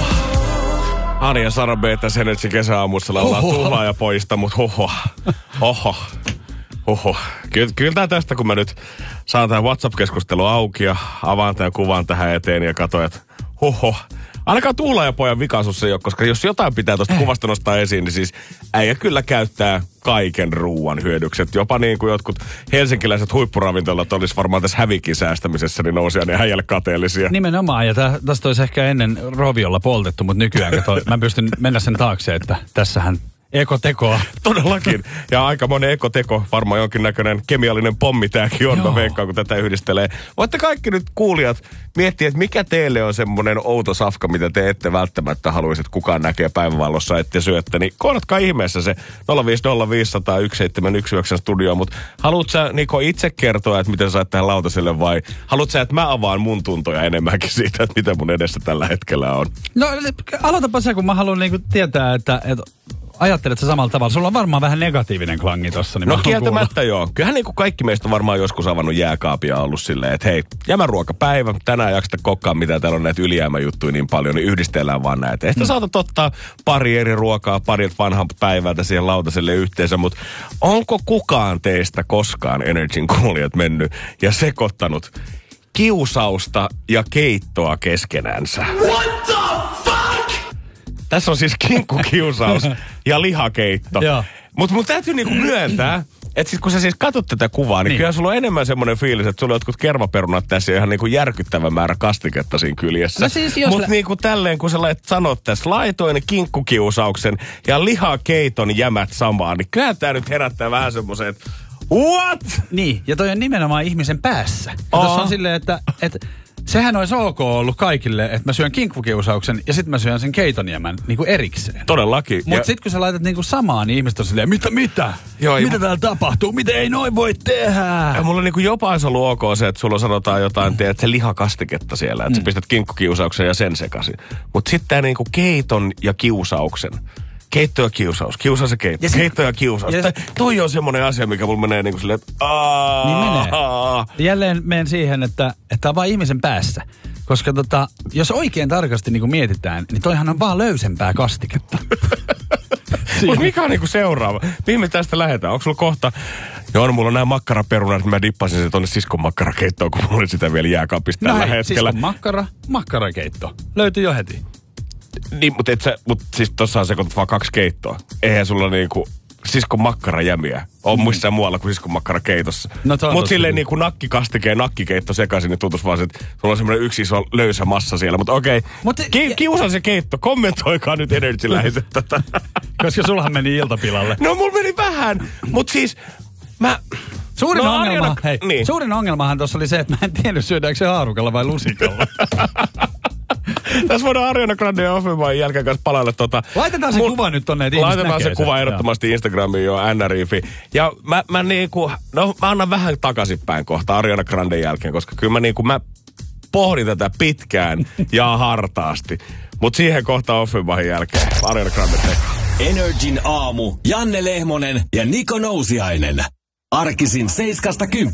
Ani ja Sara B. tässä Energy kesäaamussa laulaa Tuhlaajapojista, mutta Kyllä tää tästä, kun mä nyt saan tämän WhatsApp-keskustelun auki ja avaan tämän kuvan tähän eteen ja katsoin, että ainakaan Tuhlaajapojan vikaisuus ei ole, koska jos jotain pitää tuosta kuvasta nostaa esiin, niin siis äijä kyllä käyttää kaiken ruuan hyödykset. Jopa niin kuin jotkut helsinkiläiset huippuravintolat olisi varmaan tässä hävikin säästämisessä, niin nousi ne häijälle kateellisia. Nimenomaan, ja tästä olisi ehkä ennen roviolla poltettu, mutta nykyään mä pystyn mennä sen taakse, että tässähän ekotekoa. Todellakin. Ja aika monen ekoteko, varmaan jonkinnäköinen kemiallinen pommi tämäkin on, mä veikkaan, kun tätä yhdistelee. Voitte kaikki nyt kuulijat miettiä, että mikä teille on semmoinen outo safka, mitä te ette välttämättä haluaisi, että kukaan näkee päivänvalossa, ette syötte. Niin kohdatkaa ihmeessä se 050501719 studioon, mutta haluatko sä Niko itse kertoa, että miten sä saat tähän lautaselle vai haluatko sä, että mä avaan mun tuntoja enemmänkin siitä, että mitä mun edessä tällä hetkellä on? No aloitapa se, kun mä haluan niinku tietää, että ajattelet sä samalla tavalla. Sulla on varmaan vähän negatiivinen klangi tossa. Niin no kieltämättä joo. Kyllähän niin kuin kaikki meistä on varmaan joskus avannut jääkaapia ollut silleen, että hei, jämäruokapäivä, tänään jaksata kokkaa, mitä täällä on näitä ylijäämäjuttuja niin paljon, niin yhdistellään vaan näitä. Ehkä saatat ottaa pari eri ruokaa, pari vanhan päivältä siihen lautaselle yhteensä, mutta onko kukaan teistä koskaan Energyn kuulijat mennyt ja sekoittanut kiusausta ja keittoa keskenänsä? What the fuck? Tässä on siis kinkkukiusaus ja lihakeitto. Mutta mun täytyy niinku myöntää, että sit kun sä siis katsot tätä kuvaa, niin kyllä sulla on enemmän semmoinen fiilis, että sulla on jotkut kermaperunat tässä ja ihan niinku järkyttävä määrä kastiketta siinä kyljessä. No siis mutta niinku tälleen, kun sä sanot tässä, laitoin kinkkukiusauksen ja lihakeiton jämät samaan, niin kyllä tää nyt herättää vähän semmoisen, että what? Niin, ja toi on nimenomaan ihmisen päässä. Ja tossa on silleen, että sehän olisi ok ollut kaikille, että mä syön kinkkukiusauksen ja sitten mä syön sen keitonjämän niinku erikseen. Todellakin. Mutta sitten kun sä laitat niinku samaan, niin ihmiset on silleen, mitä? Joo, mitä täällä tapahtuu? Miten ei noin voi tehdä? Ja mulla on niinku jopa ollut ok se, että sulla sanotaan jotain, että se lihakastiketta siellä, että sä pistät kinkkukiusauksen ja sen sekaisin. Mutta sitten tää niinku keiton ja kiusauksen. Keitto ja kiusaus. Kiusaus ja keitto. Keitto ja kiusaus. Toi on semmoinen asia, mikä mulla menee niinku silleen, että niin menee. Jälleen menen siihen, että on vaan ihmisen päässä. Koska jos oikein tarkasti niinku mietitään, niin toihan on vaan löysempää kastiketta. Mutta mikä on niinku seuraava? Mihin me tästä lähdetään? Onko sulla kohta? Joo, no mulla on nämä makkaraperunat, että mä dippasin sen tonne siskon makkarakeittoon, kun mulla oli sitä vielä jääkaapista tällä hetkellä. Siskon makkarakeitto. Löytyi jo heti. Niin, mutta siis tossa sekoitat vaan 2 keittoa. Eihän sulla niinku siskon makkarajämiä on missään muualla kuin siskon makkarakeitossa. No, mutta silleen niinku nakkikastike ja nakkikeitto sekaisin, niin tuntuisi vaan, että sulla on semmoinen yksi iso löysä massa siellä. Mutta okei, kiusaa se keitto. Kommentoikaa nyt Energy-läiset tätä. Koska sulhan meni iltapilalle. No mulla meni vähän, mutta siis Suurin ongelmahan tuossa oli se, että mä en tiennyt syödäänkö se haarukalla vai lusikalla. Tässä voidaan Ariana Grande ja Offenbayn jälkeen kanssa palailla Laitetaan se kuva nyt tonne, että ihmiset näkee. Laitetaan se kuva ehdottomasti Instagramiin jo NRIFI. Ja mä annan vähän takaisinpäin kohta Ariana Granden jälkeen, koska kyllä mä pohdin tätä pitkään ja hartaasti. Mutta siihen kohta Offenbayn jälkeen Ariana Grande Energin aamu. Janne Lehmonen ja Niko Nousiainen. Arkisin 7-10.